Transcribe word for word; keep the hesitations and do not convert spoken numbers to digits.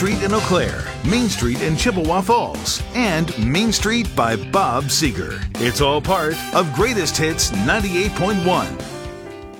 Street in Eau Claire, Main Street in Chippewa Falls, and Main Street by Bob Seeger. It's all part of Greatest Hits ninety-eight point one.